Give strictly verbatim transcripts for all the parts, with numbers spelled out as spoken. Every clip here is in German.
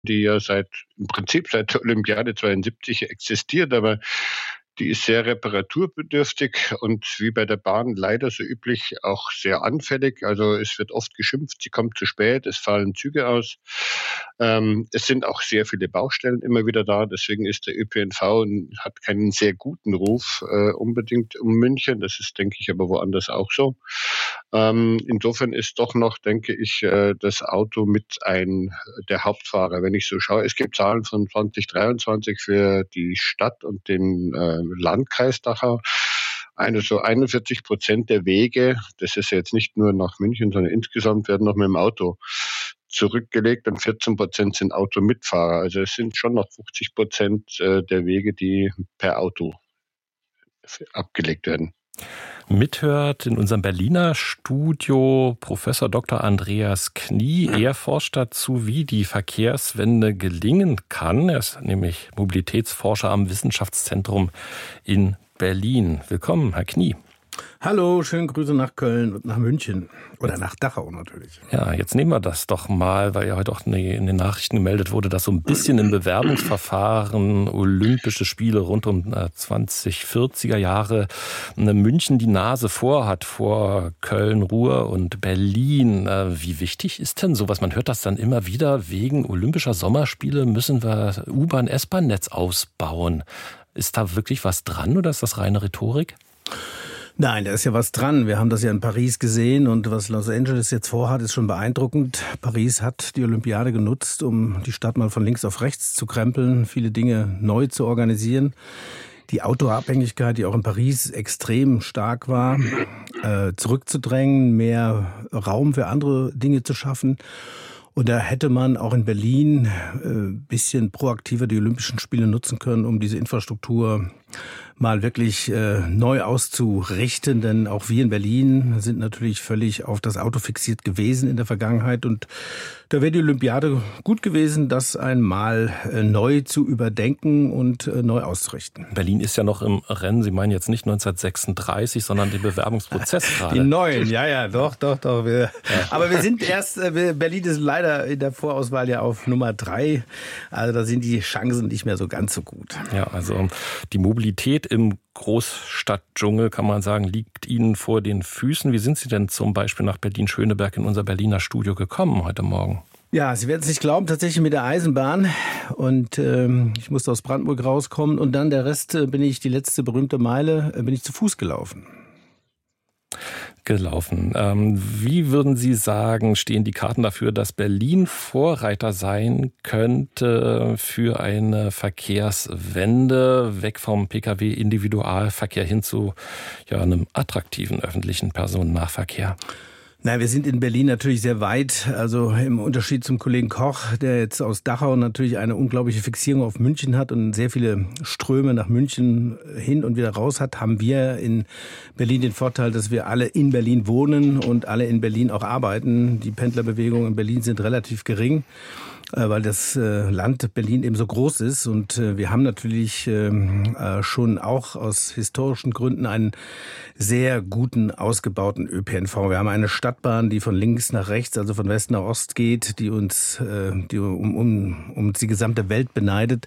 die ja seit im Prinzip seit der Olympiade zweiundsiebzig existiert, aber die ist sehr reparaturbedürftig und wie bei der Bahn leider so üblich auch sehr anfällig. Also es wird oft geschimpft, sie kommt zu spät, es fallen Züge aus. Ähm, es sind auch sehr viele Baustellen immer wieder da. Deswegen ist der Ö P N V hat keinen sehr guten Ruf äh, unbedingt um München. Das ist, denke ich, aber woanders auch so. Ähm, insofern ist doch noch, denke ich, äh, das Auto mit ein der Hauptfahrer. Wenn ich so schaue, es gibt Zahlen von zwanzig dreiundzwanzig für die Stadt und den äh, Landkreis Dachau. Eine so einundvierzig Prozent der Wege, das ist ja jetzt nicht nur nach München, sondern insgesamt werden noch mit dem Auto zurückgelegt und vierzehn Prozent sind Automitfahrer. Also es sind schon noch fünfzig Prozent der Wege, die per Auto abgelegt werden. Mithört in unserem Berliner Studio Professor Doktor Andreas Knie. Er forscht dazu, wie die Verkehrswende gelingen kann. Er ist nämlich Mobilitätsforscher am Wissenschaftszentrum in Berlin. Willkommen, Herr Knie. Hallo, schöne Grüße nach Köln und nach München. Oder nach Dachau natürlich. Ja, jetzt nehmen wir das doch mal, weil ja heute auch in den Nachrichten gemeldet wurde, dass so ein bisschen im Bewerbungsverfahren Olympische Spiele rund um zwanzig vierziger Jahre München die Nase vor hat, vor Köln, Ruhr und Berlin. Wie wichtig ist denn sowas? Man hört das dann immer wieder, wegen Olympischer Sommerspiele müssen wir U-Bahn-, S-Bahn-Netz ausbauen. Ist da wirklich was dran oder ist das reine Rhetorik? Nein, da ist ja was dran. Wir haben das ja in Paris gesehen und was Los Angeles jetzt vorhat, ist schon beeindruckend. Paris hat die Olympiade genutzt, um die Stadt mal von links auf rechts zu krempeln, viele Dinge neu zu organisieren. Die Autoabhängigkeit, die auch in Paris extrem stark war, äh, zurückzudrängen, mehr Raum für andere Dinge zu schaffen. Und da hätte man auch in Berlin ein äh, bisschen proaktiver die Olympischen Spiele nutzen können, um diese Infrastruktur mal wirklich äh, neu auszurichten. Denn auch wir in Berlin sind natürlich völlig auf das Auto fixiert gewesen in der Vergangenheit. Und da wäre die Olympiade gut gewesen, das einmal äh, neu zu überdenken und äh, neu auszurichten. Berlin ist ja noch im Rennen. Sie meinen jetzt nicht neunzehnhundertsechsunddreißig, sondern den Bewerbungsprozess gerade. Die neuen, ja, ja, doch, doch, doch. Wir, ja. Aber wir sind erst, äh, Berlin ist leider in der Vorauswahl ja auf Nummer drei. Also da sind die Chancen nicht mehr so ganz so gut. Ja, also die Mobilität im Großstadtdschungel, kann man sagen, liegt Ihnen vor den Füßen. Wie sind Sie denn zum Beispiel nach Berlin-Schöneberg in unser Berliner Studio gekommen heute Morgen? Ja, Sie werden es nicht glauben, tatsächlich mit der Eisenbahn. Und ähm, ich musste aus Brandenburg rauskommen. Und dann der Rest, äh, bin ich die letzte berühmte Meile, äh, bin ich zu Fuß gelaufen. gelaufen. Ähm, wie würden Sie sagen, stehen die Karten dafür, dass Berlin Vorreiter sein könnte für eine Verkehrswende, weg vom Pkw-Individualverkehr hin zu ja, einem attraktiven öffentlichen Personennahverkehr? Nein, wir sind in Berlin natürlich sehr weit, also im Unterschied zum Kollegen Koch, der jetzt aus Dachau natürlich eine unglaubliche Fixierung auf München hat und sehr viele Ströme nach München hin und wieder raus hat, haben wir in Berlin den Vorteil, dass wir alle in Berlin wohnen und alle in Berlin auch arbeiten. Die Pendlerbewegungen in Berlin sind relativ gering, weil das Land Berlin eben so groß ist. Und wir haben natürlich schon auch aus historischen Gründen einen sehr guten, ausgebauten Ö P N V. Wir haben eine Stadtbahn, die von links nach rechts, also von West nach Ost geht, die uns die um, um, um die gesamte Welt beneidet.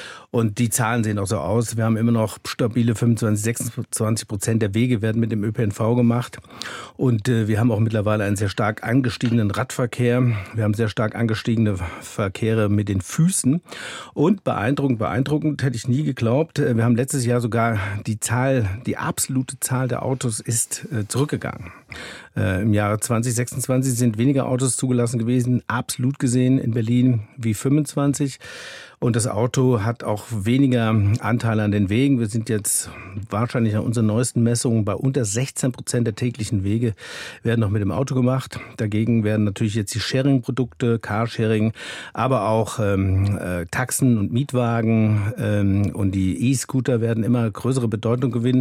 Und die Zahlen sehen auch so aus. Wir haben immer noch stabile fünfundzwanzig, sechsundzwanzig Prozent der Wege werden mit dem Ö P N V gemacht. Und äh, wir haben auch mittlerweile einen sehr stark angestiegenen Radverkehr. Wir haben sehr stark angestiegene Verkehre mit den Füßen. Und beeindruckend, beeindruckend hätte ich nie geglaubt. Wir haben letztes Jahr sogar die Zahl, die absolute Zahl der Autos ist äh, zurückgegangen. Äh, Im Jahre zwanzig sechsundzwanzig sind weniger Autos zugelassen gewesen, absolut gesehen in Berlin wie fünfundzwanzig. Und das Auto hat auch weniger Anteile an den Wegen. Wir sind jetzt wahrscheinlich nach unseren neuesten Messungen bei unter sechzehn Prozent der täglichen Wege werden noch mit dem Auto gemacht. Dagegen werden natürlich jetzt die Sharing-Produkte, Carsharing, aber auch ähm, äh, Taxen und Mietwagen ähm, und die E-Scooter werden immer größere Bedeutung gewinnen.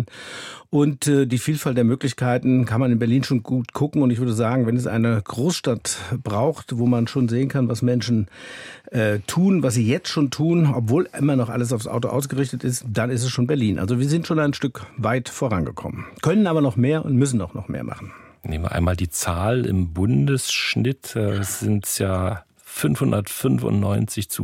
Und äh, die Vielfalt der Möglichkeiten kann man in Berlin schon gut gucken. Und ich würde sagen, wenn es eine Großstadt braucht, wo man schon sehen kann, was Menschen äh, tun, was sie jetzt schon tun, obwohl immer noch alles aufs Auto ausgerichtet ist, dann ist es schon Berlin. Also wir sind schon ein Stück weit vorangekommen, können aber noch mehr und müssen auch noch mehr machen. Nehmen wir einmal die Zahl im Bundesschnitt, äh, sind es ja fünfhundertfünfundneunzig zu